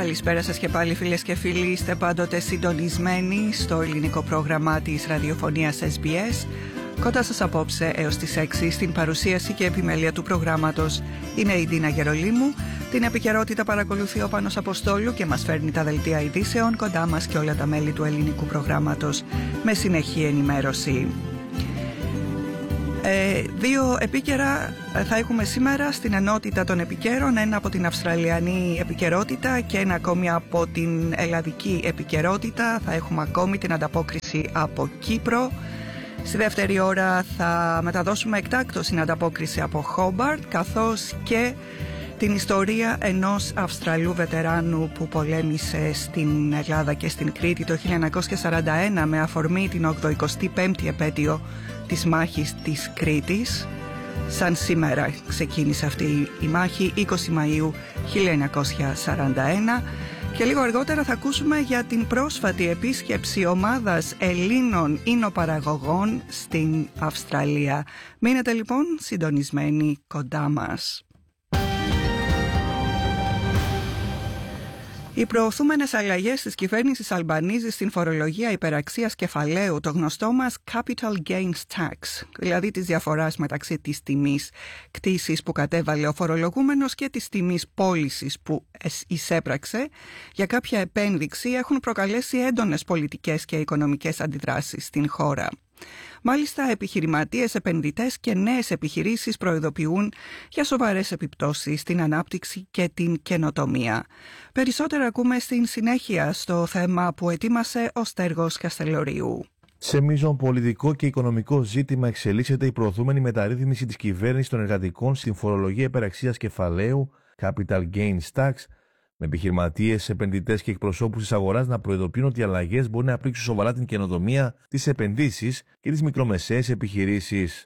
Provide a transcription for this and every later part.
Καλησπέρα σας και πάλι φίλες και φίλοι. Είστε πάντοτε συντονισμένοι στο ελληνικό πρόγραμμα της ραδιοφωνίας SBS. Κοντά σας απόψε έως τις 6 στην παρουσίαση και επιμέλεια του προγράμματος είναι η Ντίνα Γερολίμου. Την επικαιρότητα παρακολουθεί ο Πάνος Αποστόλου και μας φέρνει τα δελτία ειδήσεων, κοντά μας και όλα τα μέλη του ελληνικού προγράμματος με συνεχή ενημέρωση. Δύο επίκαιρα θα έχουμε σήμερα στην ενότητα των επικαιρών, ένα από την Αυστραλιανή επικαιρότητα και ένα ακόμη από την Ελλαδική επικαιρότητα. Θα έχουμε ακόμη την ανταπόκριση από Κύπρο. Στη δεύτερη ώρα θα μεταδώσουμε εκτάκτως την ανταπόκριση από Χόμπαρτ, καθώς και την ιστορία ενός Αυστραλού βετεράνου που πολέμησε στην Ελλάδα και στην Κρήτη το 1941 με αφορμή την 85η επέτειο της μάχης της Κρήτης. Σαν σήμερα ξεκίνησε αυτή η μάχη, 20 Μαΐου 1941. Και λίγο αργότερα θα ακούσουμε για την πρόσφατη επίσκεψη ομάδας Ελλήνων ίνοπαραγωγών στην Αυστραλία. Μείνετε λοιπόν συντονισμένοι κοντά μας. Οι προωθούμενες αλλαγές της κυβέρνησης Αλμπανίζη στην φορολογία υπεραξίας κεφαλαίου, το γνωστό μας Capital Gains Tax, δηλαδή της διαφοράς μεταξύ της τιμής κτήσης που κατέβαλε ο φορολογούμενος και της τιμής πώλησης που εισέπραξε για κάποια επένδυξη, έχουν προκαλέσει έντονες πολιτικές και οικονομικές αντιδράσεις στην χώρα. Μάλιστα, επιχειρηματίες, επενδυτές και νέες επιχειρήσεις προειδοποιούν για σοβαρές επιπτώσεις στην ανάπτυξη και την καινοτομία. Περισσότερα ακούμε στην συνέχεια στο θέμα που ετοίμασε ο Στέργος Καστελορίου. Σε μείζον πολιτικό και οικονομικό ζήτημα εξελίσσεται η προωθούμενη μεταρρύθμιση της κυβέρνησης των εργατικών στην φορολογία υπεραξίας κεφαλαίου, Capital Gains Tax, με επιχειρηματίες, επενδυτές και εκπροσώπους της αγοράς να προειδοποιούν ότι οι αλλαγές μπορεί να πλήξουν σοβαρά την καινοτομία, τις επενδύσεις και τις μικρομεσαίες επιχειρήσεις.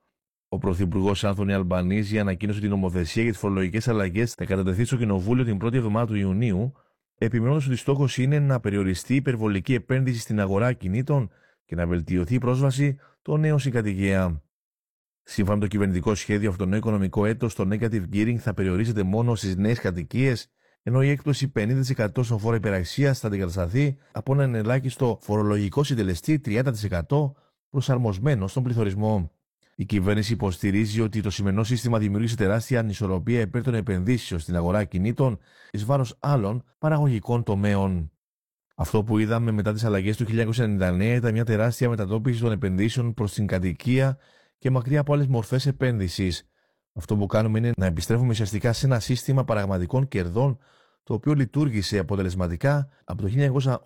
Ο Πρωθυπουργός Άνθονι Αλμπανίζη ανακοίνωσε ότι η νομοθεσία για τις φορολογικές αλλαγές θα κατατεθεί στο Κοινοβούλιο την πρώτη εβδομάδα του Ιουνίου, επιμένοντας ότι στόχος είναι να περιοριστεί η υπερβολική επένδυση στην αγορά ακινήτων και να βελτιωθεί η πρόσβαση των νέων στην κατοικία. Σύμφωνα με το κυβερνητικό σχέδιο, αυτό το νέο οικονομικό έτος, το negative gearing θα περιορίζεται μόνο στις νέες κατοικίες, ενώ η έκπτωση 50% στον φόρο υπεραξίας θα αντικατασταθεί από έναν ελάχιστο φορολογικό συντελεστή 30% προσαρμοσμένο στον πληθωρισμό. Η κυβέρνηση υποστηρίζει ότι το σημερινό σύστημα δημιούργησε τεράστια ανισορροπία υπέρ των επενδύσεων στην αγορά κινήτων εις βάρος άλλων παραγωγικών τομέων. Αυτό που είδαμε μετά τις αλλαγές του 1999 ήταν μια τεράστια μετατόπιση των επενδύσεων προς την κατοικία και μακριά από άλλες μορφές επένδυσης. Αυτό που κάνουμε είναι να επιστρέφουμε ουσιαστικά σε ένα σύστημα παραγματικών κερδών, το οποίο λειτουργήσε αποτελεσματικά από το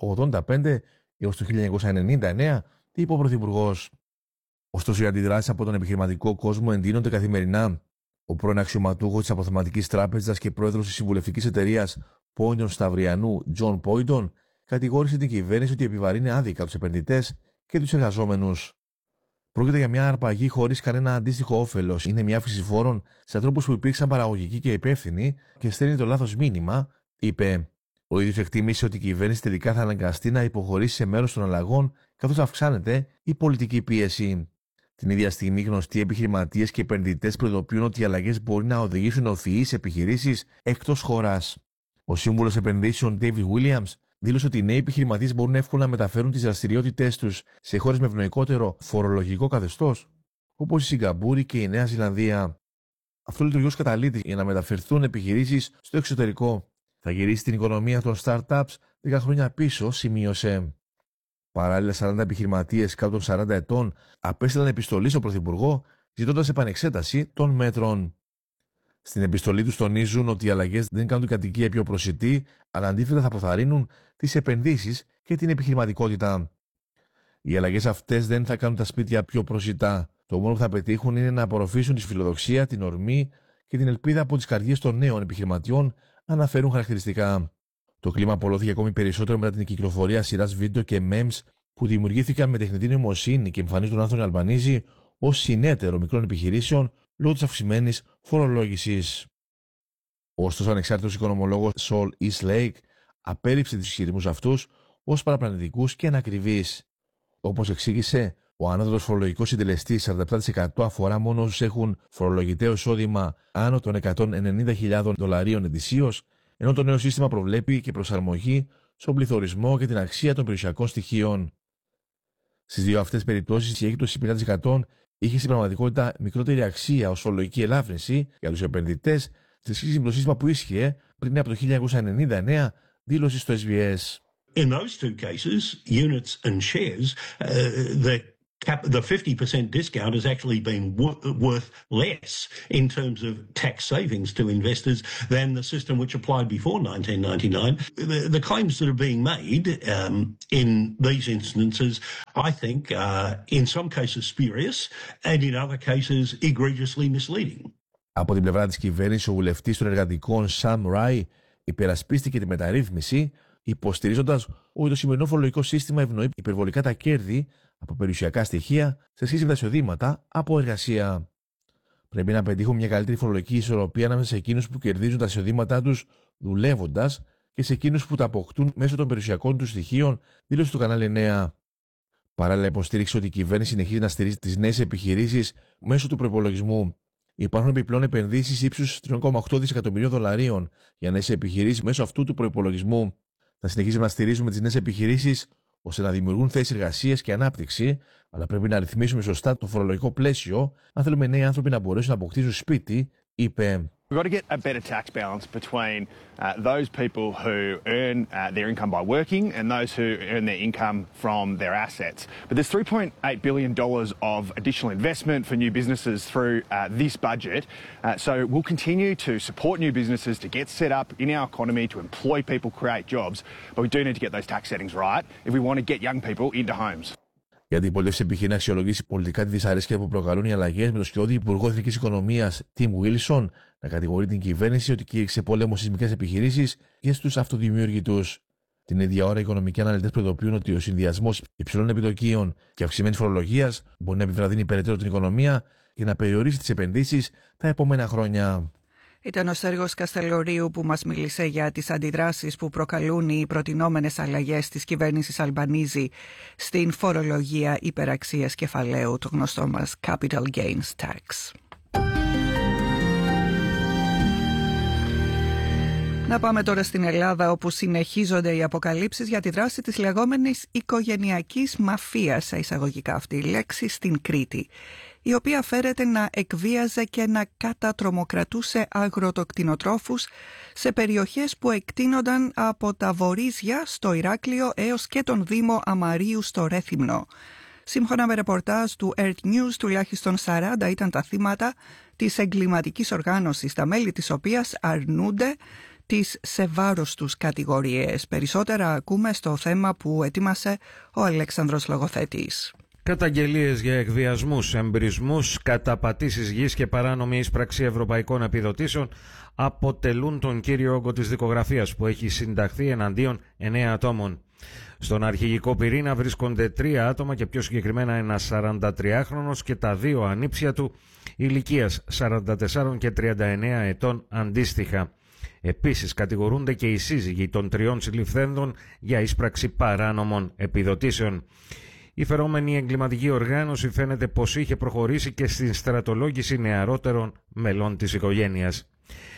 1985 έως το 1999, είπε ο Πρωθυπουργός. Ωστόσο, οι αντιδράσεις από τον επιχειρηματικό κόσμο εντείνονται καθημερινά. Ο πρώην αξιωματούχος της Αποθεματικής Τράπεζας και πρόεδρος της συμβουλευτικής εταιρείας Πόιντον Σταυριανού, Τζον Πόιντον, κατηγόρησε την κυβέρνηση ότι επιβαρύνει άδικα τους επενδυτές και τους εργαζόμενους. Πρόκειται για μια αρπαγή χωρίς κανένα αντίστοιχο όφελος. Είναι μια αύξηση φόρων σε ανθρώπους που υπήρξαν παραγωγικοί και υπεύθυνοι και στέλνει το λάθος μήνυμα, είπε. Ο ίδιος εκτίμησε ότι η κυβέρνηση τελικά θα αναγκαστεί να υποχωρήσει σε μέρος των αλλαγών, καθώς αυξάνεται η πολιτική πίεση. Την ίδια στιγμή, γνωστοί επιχειρηματίες και επενδυτές προειδοποιούν ότι οι αλλαγές μπορεί να οδηγήσουν οδηγείς επιχειρήσεις εκτός χώρας. Ο σύμβουλος επενδύσεων David Williams δήλωσε ότι οι νέοι επιχειρηματίες μπορούν εύκολα να μεταφέρουν τις δραστηριότητές τους σε χώρες με ευνοϊκότερο φορολογικό καθεστώς, όπως η Σιγκαπούρη και η Νέα Ζηλανδία. Αυτό λειτουργεί ως καταλύτης για να μεταφερθούν επιχειρήσεις στο εξωτερικό. Θα γυρίσει την οικονομία των startups 10 χρόνια πίσω, σημείωσε. Παράλληλα, 40 επιχειρηματίες κάτω των 40 ετών απέστειλαν επιστολή στον Πρωθυπουργό ζητώντας επανεξέταση των μέτρων. Στην επιστολή τους τονίζουν ότι οι αλλαγές δεν κάνουν την κατοικία πιο προσιτή, αλλά αντίθετα θα αποθαρρύνουν τις επενδύσεις και την επιχειρηματικότητα. Οι αλλαγές αυτές δεν θα κάνουν τα σπίτια πιο προσιτά. Το μόνο που θα πετύχουν είναι να απορροφήσουν τη φιλοδοξία, την ορμή και την ελπίδα από τις καρδιές των νέων επιχειρηματιών, αναφέρουν χαρακτηριστικά. Το κλίμα απολώθηκε ακόμη περισσότερο μετά την κυκλοφορία σειράς βίντεο και memes που δημιουργήθηκαν με τεχνητή νοημοσύνη και εμφανίζουν τον Άνθονι Αλμπανίζη ως συνέτερο μικρών επιχειρήσεων λόγω της αυξημένης φορολόγησης. Ωστόσο, ο ανεξάρτητος οικονομολόγος Sol Eastlake απέρριψε τους ισχυρισμούς αυτούς ως παραπλανητικούς και ανακριβείς. Όπως εξήγησε, ο ανώτατος φορολογικός συντελεστής 47% αφορά μόνο όσους έχουν φορολογητέο εισόδημα άνω των $190.000 ετησίως, ενώ το νέο σύστημα προβλέπει και προσαρμογή στον πληθωρισμό και την αξία των περιουσιακών στοιχείων. Στις δύο αυτές περιπτώσεις, η έκπτωση 50% είχε στην πραγματικότητα μικρότερη αξία ως φορολογική ελάφρυνση για τους επενδυτές σε σχέση με το σύστημα που ίσχυε πριν από το 1999, δήλωσε στο SBS. In those two cases, units and shares, the 50% discount has actually been worth less in terms of tax savings to investors than the system which applied before 1999. The claims that are being made in these instances, I think, are in some cases spurious and in other cases egregiously misleading. Από την πλευρά της κυβέρνησης, ο βουλευτής των εργατικών Sam Rai υπερασπίστηκε τη μεταρρύθμιση, υποστηρίζοντας ότι το σημερινό φορολογικό σύστημα ευνοεί υπερβολικά τα κέρδη από περιουσιακά στοιχεία σε σχέση με τα εισοδήματα από εργασία. Πρέπει να πετύχουν μια καλύτερη φορολογική ισορροπία ανάμεσα σε εκείνους που κερδίζουν τα εισοδήματά τους δουλεύοντας και σε εκείνους που τα αποκτούν μέσω των περιουσιακών τους στοιχείων, δήλωσε το κανάλι 9. Παράλληλα, υποστήριξε ότι η κυβέρνηση συνεχίζει να στηρίζει τις νέες επιχειρήσεις μέσω του προϋπολογισμού. Υπάρχουν επιπλέον επενδύσεις ύψους 3,8 δισεκατομμυρίων δολαρίων για νέες επιχειρήσεις μέσω αυτού του προϋπολογισμού. Θα συνεχίσουμε να στηρίζουμε τις νέες επιχειρήσεις ώστε να δημιουργούν θέσεις εργασίας και ανάπτυξη, αλλά πρέπει να ρυθμίσουμε σωστά το φορολογικό πλαίσιο αν θέλουμε νέοι άνθρωποι να μπορέσουν να αποκτήσουν σπίτι, είπε. We've got to get a better tax balance between those people who earn their income by working and those who earn their income from their assets. But there's $3.8 billion of additional investment for new businesses through this budget. So we'll continue to support new businesses to get set up in our economy, to employ people, create jobs. But we do need to get those tax settings right if we want to get young people into homes. Η αντιπολίτευση επιχειρεί να αξιολογήσει πολιτικά τη δυσαρέσκεια που προκαλούν οι αλλαγές με το σκιώδη Υπουργό Εθνικής Οικονομίας Tim Wilson να κατηγορεί την κυβέρνηση ότι κήρυξε πόλεμο στις μικρές επιχειρήσεις και στους αυτοδημιούργητους. Την ίδια ώρα, οι οικονομικοί αναλυτές προειδοποιούν ότι ο συνδυασμός υψηλών επιτοκίων και αυξημένης φορολογίας μπορεί να επιβραδύνει περαιτέρω την οικονομία και να περιορίσει τις επενδύσεις τα επόμενα χρόνια. Ήταν ο Σέργος Καστελορίου που μας μίλησε για τις αντιδράσεις που προκαλούν οι προτινόμενες αλλαγές της κυβέρνησης Αλμπανίζη στην φορολογία υπεραξίας κεφαλαίου, το γνωστό μας Capital Gains Tax. Να πάμε τώρα στην Ελλάδα, όπου συνεχίζονται οι αποκαλύψεις για τη δράση της λεγόμενης οικογενειακής μαφίας, σε εισαγωγικά αυτή η λέξη, στην Κρήτη, η οποία φέρεται να εκβίαζε και να κατατρομοκρατούσε αγροτοκτηνοτρόφους σε περιοχές που εκτείνονταν από τα Βορίζια στο Ηράκλειο έως και τον Δήμο Αμαρίου στο Ρέθυμνο. Σύμφωνα με ρεπορτάζ του Earth News, τουλάχιστον 40 ήταν τα θύματα της εγκληματικής οργάνωσης, τα μέλη της οποίας αρνούνται τις σε βάρος τους κατηγορίες. Περισσότερα ακούμε στο θέμα που ετοίμασε ο Αλέξανδρος Λογοθέτης. Καταγγελίες για εκβιασμούς, εμπρισμούς, καταπατήσεις γης και παράνομη εισπραξία ευρωπαϊκών επιδοτήσεων αποτελούν τον κύριο όγκο της δικογραφίας που έχει συνταχθεί εναντίον 9 ατόμων. Στον αρχηγικό πυρήνα βρίσκονται 3 άτομα και πιο συγκεκριμένα ένα 43χρονος και τα 2 ανήψια του ηλικίας 44 και 39 ετών αντίστοιχα. Επίσης κατηγορούνται και οι σύζυγοι των 3 συλληφθέντων για εισπράξη παράνομων επιδοτήσεων. Η φερόμενη εγκληματική οργάνωση φαίνεται πως είχε προχωρήσει και στην στρατολόγηση νεαρότερων μελών της οικογένειας.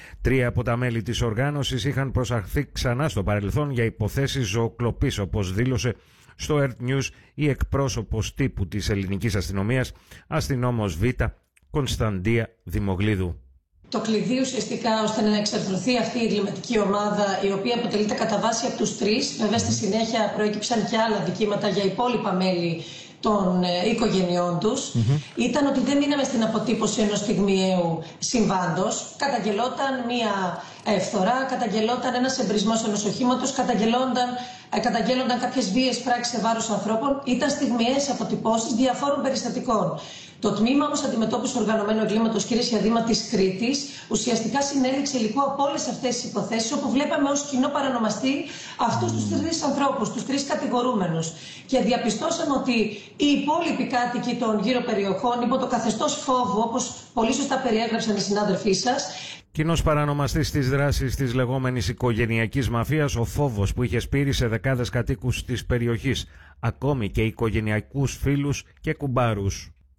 3 από τα μέλη της οργάνωσης είχαν προσαχθεί ξανά στο παρελθόν για υποθέσεις ζωοκλοπής, όπως δήλωσε στο Earth News η εκπρόσωπος τύπου της ελληνικής αστυνομίας, αστυνόμος Β, Κωνσταντία Δημογλίδου. Το κλειδί ουσιαστικά ώστε να εξαρθρωθεί αυτή η εγκληματική ομάδα, η οποία αποτελείται κατά βάση από τους 3, βέβαια στη συνέχεια προέκυψαν και άλλα δικήματα για υπόλοιπα μέλη των οικογενειών τους, ήταν ότι δεν μείναμε στην αποτύπωση ενός στιγμιαίου συμβάντος. Καταγγελόταν μία φθορά, καταγγελόταν ένας εμπρισμός ενός οχήματος, καταγγέλλονταν κάποιες βίαιες πράξεις σε βάρος ανθρώπων. Ήταν στιγμιαίες αποτυπώσεις διαφόρων περιστατικών. Το τμήμα όμως αντιμετώπισης οργανωμένου εγκλήματος, κύριε Σιαδήμα, της Κρήτης, ουσιαστικά συνέλεξε υλικό από όλες αυτές τις υποθέσεις, όπου βλέπαμε ως κοινό παρανομαστή αυτούς τους 3 ανθρώπους, τους 3 κατηγορούμενους. Και διαπιστώσαμε ότι οι υπόλοιποι κάτοικοι των γύρω περιοχών, υπό το καθεστώς φόβου, όπως πολύ σωστά περιέγραψαν οι συνάδελφοί σας. Κοινός παρανομαστής της δράσης της λεγόμενης οικογενειακής μαφίας, ο φόβος που είχε σπείρει σε δεκάδες κατοίκους της περιοχής, ακόμη και οικογενειακούς φίλους και κουμπάρους.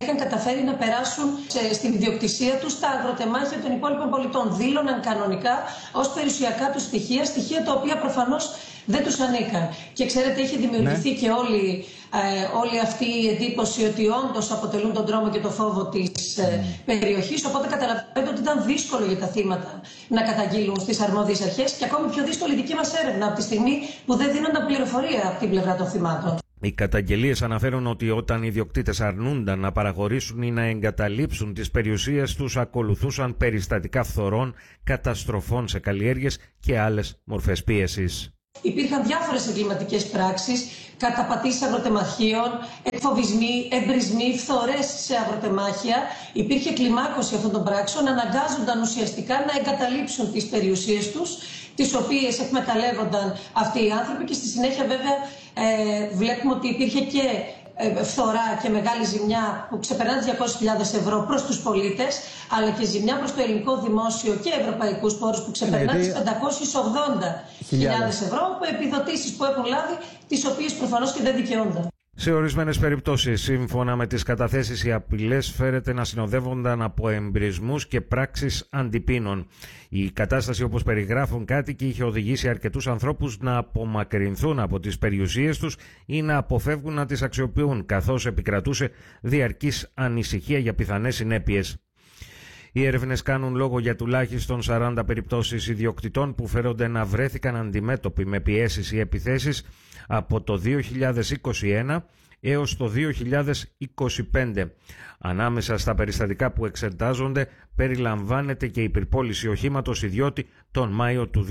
είχαν καταφέρει να περάσουν στην ιδιοκτησία τους τα αγροτεμάχια των υπόλοιπων πολιτών. Δήλωναν κανονικά ως περιουσιακά τους στοιχεία τα οποία προφανώς δεν τους ανήκαν. Και ξέρετε, είχε δημιουργηθεί και όλη αυτή η εντύπωση ότι όντως αποτελούν τον τρόμο και το φόβο της περιοχής. Οπότε καταλαβαίνετε ότι ήταν δύσκολο για τα θύματα να καταγγείλουν στις αρμόδιες αρχές και ακόμη πιο δύσκολη δική μας έρευνα από τη στιγμή που δεν δίνονταν πληροφορία από την πλευρά των θυμάτων. Οι καταγγελίες αναφέρουν ότι όταν οι ιδιοκτήτες αρνούνταν να παραχωρήσουν ή να εγκαταλείψουν τις περιουσίες τους, ακολουθούσαν περιστατικά φθορών, καταστροφών σε καλλιέργειες και άλλες μορφές πίεσης. Υπήρχαν διάφορες εγκληματικές πράξεις, καταπατήσεις αγροτεμαχίων, εκφοβισμοί, εμπρισμοί, φθορές σε αγροτεμάχια. Υπήρχε κλιμάκωση αυτών των πράξεων, αναγκάζονταν ουσιαστικά να εγκαταλείψουν τις περιουσίες τους, τις οποίες εκμεταλλεύονταν αυτοί οι άνθρωποι και στη συνέχεια βέβαια βλέπουμε ότι υπήρχε και φθορά και μεγάλη ζημιά που ξεπερνά τις 200.000 ευρώ προς τους πολίτες, αλλά και ζημιά προς το ελληνικό δημόσιο και ευρωπαϊκούς πόρους που ξεπερνά τις 580.000 ευρώ από επιδοτήσεις που έχουν λάβει, τις οποίες προφανώς και δεν δικαιούνται. Σε ορισμένες περιπτώσεις, σύμφωνα με τις καταθέσεις, οι απειλές φέρεται να συνοδεύονταν από εμπρισμούς και πράξεις αντιπίνων. Η κατάσταση, όπως περιγράφουν κάτοικοι, είχε οδηγήσει αρκετούς ανθρώπους να απομακρυνθούν από τις περιουσίες τους ή να αποφεύγουν να τις αξιοποιούν, καθώς επικρατούσε διαρκής ανησυχία για πιθανές συνέπειες. Οι έρευνες κάνουν λόγο για τουλάχιστον 40 περιπτώσεις ιδιοκτητών που φέρονται να βρέθηκαν αντιμέτωποι με πιέσεις ή επιθέσεις από το 2021 έως το 2025. Ανάμεσα στα περιστατικά που εξετάζονται περιλαμβάνεται και η πυρπόληση οχήματος ιδιώτη τον Μάιο του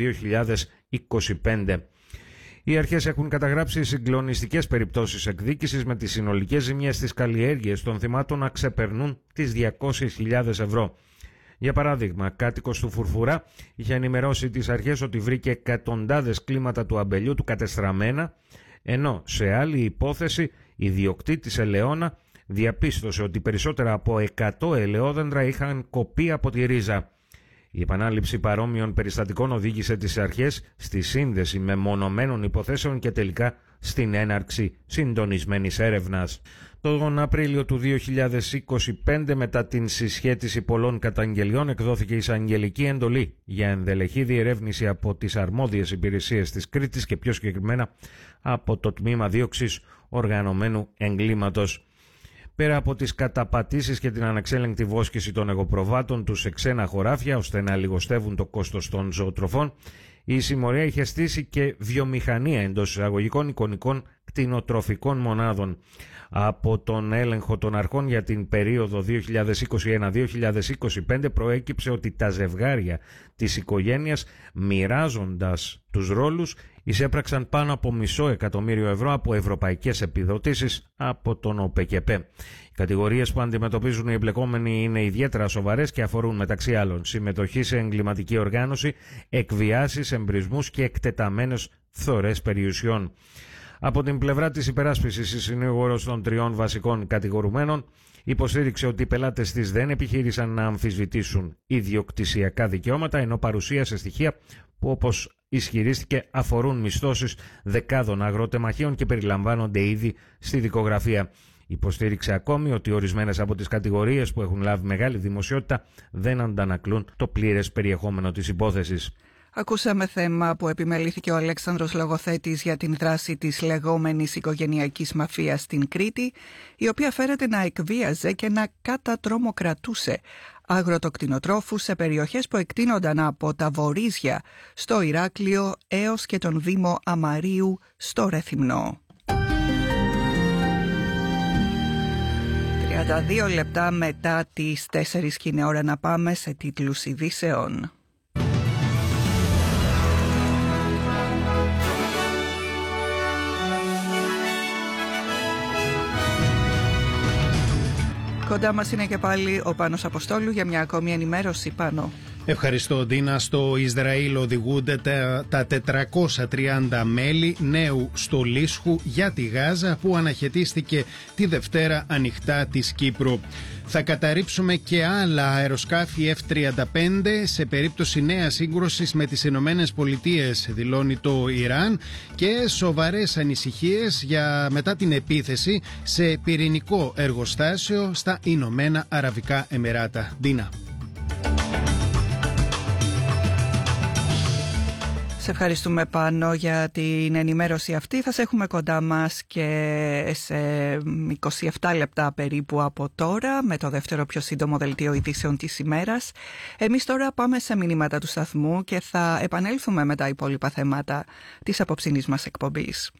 2025. Οι αρχές έχουν καταγράψει συγκλονιστικές περιπτώσεις εκδίκησης με τις συνολικές ζημιές στις καλλιέργειες των θυμάτων να ξεπερνούν τις 200.000 ευρώ. Για παράδειγμα, κάτοικος του Φουρφουρά είχε ενημερώσει τις αρχές ότι βρήκε εκατοντάδες κλίματα του αμπελιού του κατεστραμμένα, ενώ σε άλλη υπόθεση ιδιοκτήτης ελαιώνα διαπίστωσε ότι περισσότερα από 100 ελαιόδεντρα είχαν κοπεί από τη ρίζα. Η επανάληψη παρόμοιων περιστατικών οδήγησε τις αρχές στη σύνδεση μεμονωμένων υποθέσεων και τελικά στην έναρξη συντονισμένης έρευνας. Τον Απρίλιο του 2025, μετά την συσχέτιση πολλών καταγγελιών, εκδόθηκε εισαγγελική εντολή για ενδελεχή διερεύνηση από τις αρμόδιες υπηρεσίες της Κρήτης και πιο συγκεκριμένα από το Τμήμα Δίωξης Οργανωμένου Εγκλήματος. Πέρα από τις καταπατήσεις και την αναξέλεγκτη βόσκηση των εγωπροβάτων τους σε ξένα χωράφια ώστε να λιγοστεύουν το κόστος των ζωοτροφών, η συμμορία είχε στήσει και βιομηχανία εντός εισαγωγικών εικονικών κτηνοτροφικών μονάδων. Από τον έλεγχο των αρχών για την περίοδο 2021-2025 προέκυψε ότι τα ζευγάρια της οικογένειας, μοιράζοντας τους ρόλους, εισέπραξαν πάνω από $500.000 ευρώ από ευρωπαϊκές επιδοτήσεις από τον ΟΠΕΚΕΠΕ. Οι κατηγορίες που αντιμετωπίζουν οι εμπλεκόμενοι είναι ιδιαίτερα σοβαρές και αφορούν μεταξύ άλλων συμμετοχή σε εγκληματική οργάνωση, εκβιάσεις, εμπρισμούς και εκτεταμένες φθορές περιουσιών. Από την πλευρά της υπεράσπισης, η συνήγορος των τριών βασικών κατηγορουμένων υποστήριξε ότι οι πελάτες της δεν επιχείρησαν να αμφισβητήσουν ιδιοκτησιακά δικαιώματα, ενώ παρουσίασε στοιχεία που, όπως ισχυρίστηκε, αφορούν μισθώσεις δεκάδων αγροτεμαχίων και περιλαμβάνονται ήδη στη δικογραφία. Υποστήριξε ακόμη ότι ορισμένες από τις κατηγορίες που έχουν λάβει μεγάλη δημοσιότητα δεν αντανακλούν το πλήρες περιεχόμενο της υπόθεσης. Ακούσαμε θέμα που επιμελήθηκε ο Αλέξανδρος Λογοθέτης για την δράση της λεγόμενης οικογενειακής μαφίας στην Κρήτη, η οποία φέρεται να εκβίαζε και να κατατρομοκρατούσε αγροτοκτηνοτρόφους σε περιοχές που εκτείνονταν από τα Βορίζια στο Ηράκλειο έως και τον Δήμο Αμαρίου στο Ρεθυμνό. 32 λεπτά μετά τις 4 και είναι ώρα να πάμε σε τίτλους ειδήσεων. Κοντά μας είναι και πάλι ο Πάνος Αποστόλου για μια ακόμη ενημέρωση. Πάνο. Ευχαριστώ, Ντίνα. Στο Ισραήλ οδηγούνται τα 430 μέλη νέου στολίσχου για τη Γάζα που αναχαιτίστηκε τη Δευτέρα ανοιχτά της Κύπρου. Θα καταρρίψουμε και άλλα αεροσκάφη F-35 σε περίπτωση νέας σύγκρουσης με τις Ηνωμένες Πολιτείες, δηλώνει το Ιράν, και σοβαρές ανησυχίες μετά την επίθεση σε πυρηνικό εργοστάσιο στα Ηνωμένα Αραβικά Εμιράτα. Ντίνα. Σε ευχαριστούμε, Πάνο, για την ενημέρωση αυτή. Θα σε έχουμε κοντά μας και σε 27 λεπτά περίπου από τώρα με το δεύτερο πιο σύντομο δελτίο ειδήσεων της ημέρας. Εμείς τώρα πάμε σε μηνύματα του σταθμού και θα επανέλθουμε με τα υπόλοιπα θέματα της απόψινής μας εκπομπής.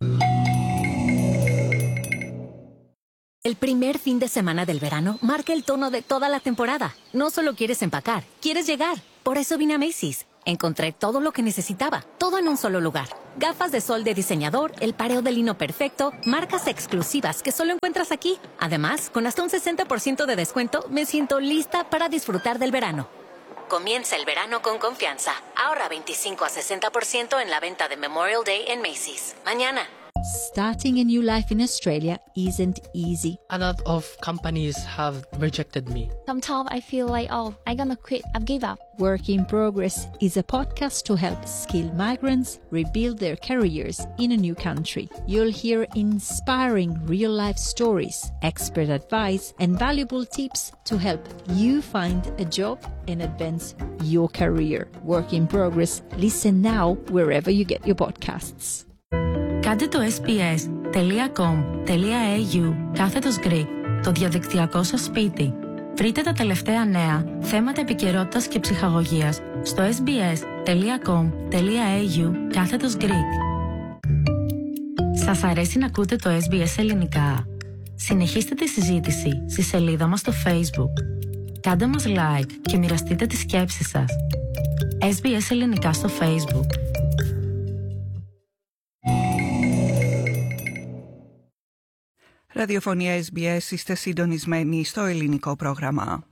El primer fin de semana del verano marca el tono de toda la temporada. No solo quieres empacar, quieres llegar. Por eso vine a Macy's. Encontré todo lo que necesitaba, todo en un solo lugar. Gafas de sol de diseñador, el pareo de lino perfecto, marcas exclusivas que solo encuentras aquí. Además, con hasta un 60% de descuento, me siento lista para disfrutar del verano. Comienza el verano con confianza. Ahorra 25 a 60% en la venta de Memorial Day en Macy's. Mañana. Starting a new life in Australia isn't easy. A lot of companies have rejected me. Sometimes I feel like, I'm gonna quit, I've give up. Work in Progress is a podcast to help skilled migrants rebuild their careers in a new country. You'll hear inspiring real-life stories, expert advice, and valuable tips to help you find a job and advance your career. Work in Progress. Listen now wherever you get your podcasts. Κάντε το sbs.com.au/Greek, το διαδικτυακό σας σπίτι. Βρείτε τα τελευταία νέα, θέματα επικαιρότητας και ψυχαγωγίας στο sbs.com.au/Greek. Σας αρέσει να ακούτε το SBS ελληνικά? Συνεχίστε τη συζήτηση στη σελίδα μας στο Facebook. Κάντε μας like και μοιραστείτε τις σκέψεις σας. SBS ελληνικά στο Facebook. Ραδιοφωνία SBS, είστε συντονισμένοι στο ελληνικό πρόγραμμα.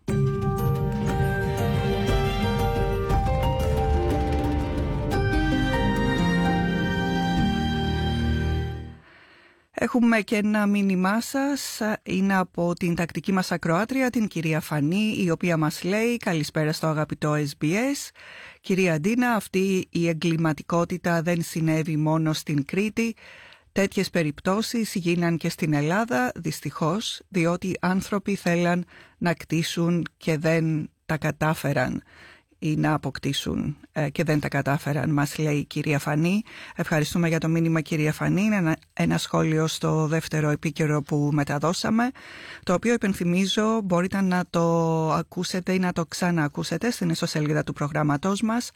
Έχουμε και ένα μήνυμά σας, είναι από την τακτική μας ακροάτρια, την κυρία Φανή, η οποία μας λέει «Καλησπέρα στο αγαπητό SBS. Κυρία Ντίνα, αυτή η εγκληματικότητα δεν συνέβη μόνο στην Κρήτη. Τέτοιες περιπτώσεις γίναν και στην Ελλάδα, δυστυχώς, διότι άνθρωποι θέλαν να κτίσουν και δεν τα κατάφεραν ή να αποκτήσουν και δεν τα κατάφεραν», μας λέει η κυρία Φανή. Ευχαριστούμε για το μήνυμα, κυρία Φανή. Είναι ένα σχόλιο στο δεύτερο επίκαιρο που μεταδώσαμε, το οποίο υπενθυμίζω μπορείτε να το ακούσετε ή να το ξαναακούσετε στην ιστοσελίδα του προγράμματός μας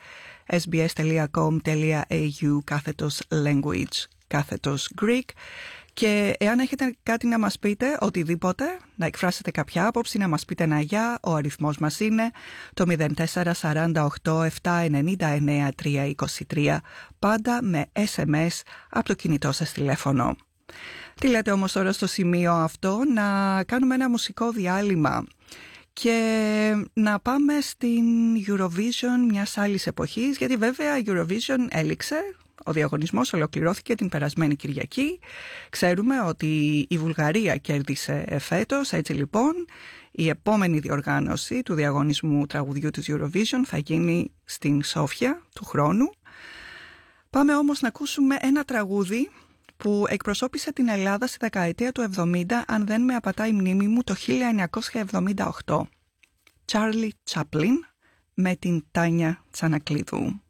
sbs.com.au/language/Greek. Και εάν έχετε κάτι να μας πείτε, οτιδήποτε, να εκφράσετε κάποια άποψη, να μας πείτε ένα γεια, ο αριθμός μας είναι το 0448-799-323, πάντα με SMS από το κινητό σας τηλέφωνο. Τι λέτε όμως τώρα στο σημείο αυτό, να κάνουμε ένα μουσικό διάλειμμα και να πάμε στην Eurovision μιας άλλης εποχής, γιατί βέβαια η Eurovision έληξε. Ο διαγωνισμός ολοκληρώθηκε την περασμένη Κυριακή. Ξέρουμε ότι η Βουλγαρία κέρδισε φέτος. Έτσι λοιπόν, η επόμενη διοργάνωση του διαγωνισμού τραγουδιού της Eurovision θα γίνει στην Σόφια του χρόνου. Πάμε όμως να ακούσουμε ένα τραγούδι που εκπροσώπησε την Ελλάδα στη δεκαετία του 70, αν δεν με απατάει η μνήμη μου, το 1978. Charlie Chaplin με την Τάνια Τσανακλίδου.